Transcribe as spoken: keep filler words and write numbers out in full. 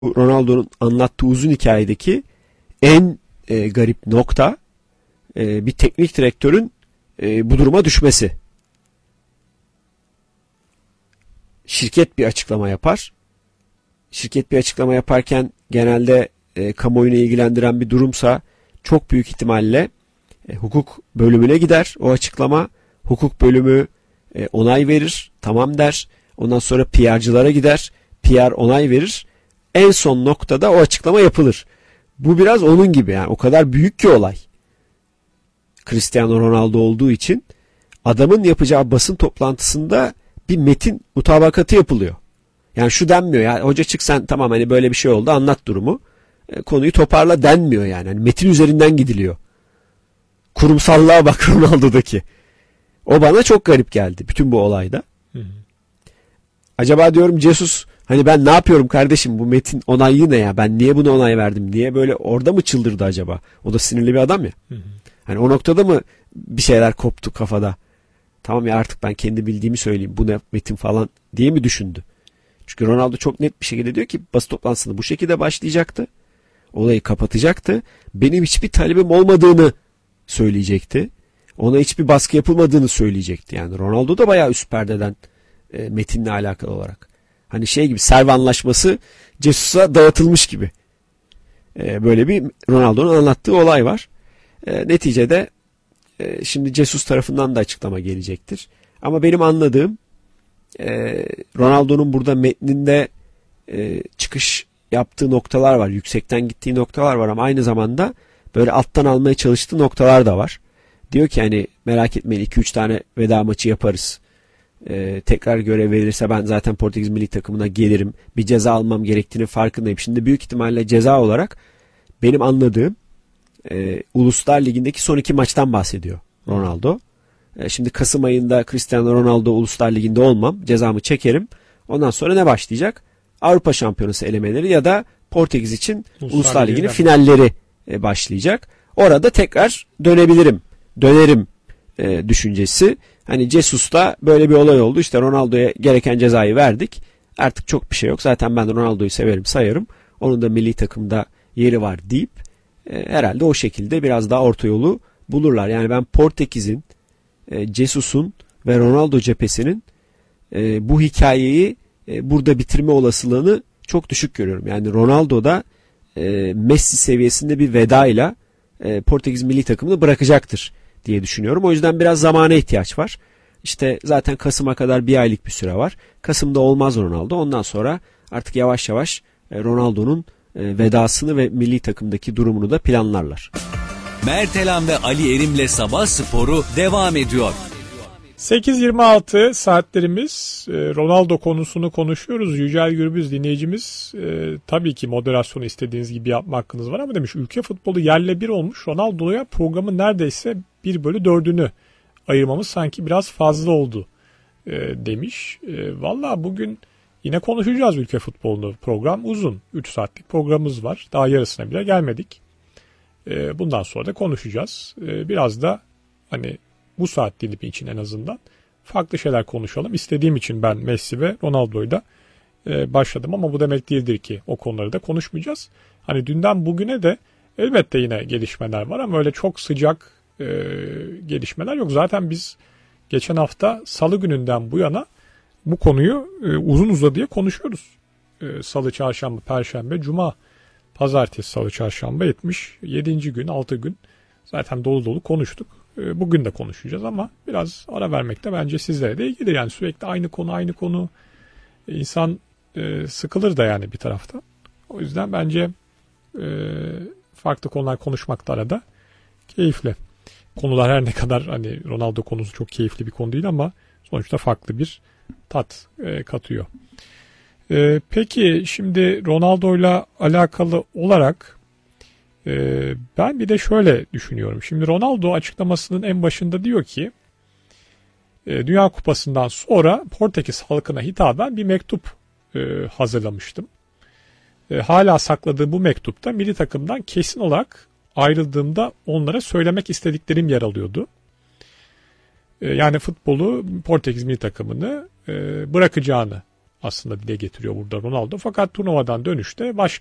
Ronaldo'nun anlattığı uzun hikayedeki en e, garip nokta e, bir teknik direktörün e, bu duruma düşmesi. Şirket bir açıklama yapar. Şirket bir açıklama yaparken genelde e, kamuoyunu ilgilendiren bir durumsa çok büyük ihtimalle e, hukuk bölümüne gider o açıklama. Hukuk bölümü e, onay verir, tamam der. Ondan sonra P R'cılara gider, P R onay verir. En son noktada o açıklama yapılır. Bu biraz onun gibi, yani o kadar büyük ki olay. Cristiano Ronaldo olduğu için adamın yapacağı basın toplantısında bir metin mutabakatı yapılıyor. Yani şu denmiyor ya, hoca çık sen, tamam hani böyle bir şey oldu, anlat durumu. E, konuyu toparla denmiyor yani. Yani metin üzerinden gidiliyor. Kurumsallığa bak Ronaldo'daki. O bana çok garip geldi bütün bu olayda. Hı hı. Acaba diyorum Jesus hani ben ne yapıyorum kardeşim, bu metin onaylı ne ya, ben niye buna onay verdim diye böyle orada mı çıldırdı acaba? O da sinirli bir adam ya. Hı hı. Hani o noktada mı bir şeyler koptu kafada? Tamam ya, artık ben kendi bildiğimi söyleyeyim, bu ne metin falan diye mi düşündü? Çünkü Ronaldo çok net bir şekilde diyor ki basın toplantısında bu şekilde başlayacaktı. Olayı kapatacaktı. Benim hiçbir talebim olmadığını söyleyecekti. Ona hiçbir baskı yapılmadığını söyleyecekti. Yani Ronaldo da bayağı üst perdeden e, metinle alakalı olarak. Hani şey gibi, serve anlaşması Jesus'a dağıtılmış gibi. E, böyle bir Ronaldo'nun anlattığı olay var. E, neticede e, şimdi Jesus tarafından da açıklama gelecektir. Ama benim anladığım e, Ronaldo'nun burada metninde e, çıkış yaptığı noktalar var. Yüksekten gittiği noktalar var ama aynı zamanda böyle alttan almaya çalıştığı noktalar da var. Diyor ki hani merak etmeyin, iki üç tane veda maçı yaparız. Ee, tekrar görev verirse ben zaten Portekiz milli takımına gelirim. Bir ceza almam gerektiğini farkındayım. Şimdi büyük ihtimalle ceza olarak benim anladığım e, Uluslar Ligi'ndeki son iki maçtan bahsediyor Ronaldo. E, şimdi Kasım ayında Cristiano Ronaldo Uluslar Ligi'nde olmam. Cezamı çekerim. Ondan sonra ne başlayacak? Avrupa Şampiyonası elemeleri ya da Portekiz için Uluslar, Uluslar Ligi'nin finalleri e, başlayacak. Orada tekrar dönebilirim. Dönerim e, düşüncesi. Hani Jesus'ta böyle bir olay oldu. İşte Ronaldo'ya gereken cezayı verdik. Artık çok bir şey yok. Zaten ben Ronaldo'yu severim, sayarım. Onun da milli takımda yeri var deyip e, herhalde o şekilde biraz daha orta yolu bulurlar. Yani ben Portekiz'in, e, Jesus'un ve Ronaldo cephesinin e, bu hikayeyi e, burada bitirme olasılığını çok düşük görüyorum. Yani Ronaldo da e, Messi seviyesinde bir vedayla e, Portekiz milli takımını bırakacaktır diye düşünüyorum. O yüzden biraz zamana ihtiyaç var. İşte zaten Kasım'a kadar bir aylık bir süre var. Kasım'da olmaz Ronaldo. Ondan sonra artık yavaş yavaş Ronaldo'nun vedasını ve milli takımdaki durumunu da planlarlar. Mertelan ve Ali Erim'le Sabah Sporu devam ediyor. sekiz yirmi altı saatlerimiz, Ronaldo konusunu konuşuyoruz. Yücel Gürbüz dinleyicimiz e, tabii ki moderasyonu istediğiniz gibi yapma hakkınız var ama demiş ülke futbolu yerle bir olmuş. Ronaldo'ya programın neredeyse bir bölü dördünü ayırmamız sanki biraz fazla oldu e, demiş. E, Valla bugün yine konuşacağız ülke futbolunu. Program uzun. üç saatlik programımız var. Daha yarısına bile gelmedik. E, bundan sonra da konuşacağız. E, biraz da hani bu saat dilimi için en azından farklı şeyler konuşalım. İstediğim için ben Messi ve Ronaldo'yla e, başladım ama bu demek değildir ki o konuları da konuşmayacağız. Hani dünden bugüne de elbette yine gelişmeler var ama öyle çok sıcak e, gelişmeler yok. Zaten biz geçen hafta Salı gününden bu yana bu konuyu e, uzun uzadıya konuşuyoruz. E, Salı, Çarşamba, Perşembe, Cuma, Pazartesi, Salı, Çarşamba etmiş. yedinci gün, altı gün zaten dolu dolu konuştuk. Bugün de konuşacağız ama biraz ara vermekte bence sizlere de ilgili. Yani sürekli aynı konu aynı konu insan e, sıkılır da yani bir taraftan. O yüzden bence e, farklı konular konuşmak da arada keyifli. Konular her ne kadar hani Ronaldo konusu çok keyifli bir konu değil ama sonuçta farklı bir tat e, katıyor. E, peki şimdi Ronaldo'yla alakalı olarak Ee, ben bir de şöyle düşünüyorum. Şimdi Ronaldo açıklamasının en başında diyor ki e, Dünya Kupası'ndan sonra Portekiz halkına hitaben bir mektup e, hazırlamıştım. E, hala sakladığı bu mektupta milli takımdan kesin olarak ayrıldığımda onlara söylemek istediklerim yer alıyordu. E, yani futbolu, Portekiz milli takımını e, bırakacağını aslında dile getiriyor burada Ronaldo. Fakat turnuvadan dönüşte başka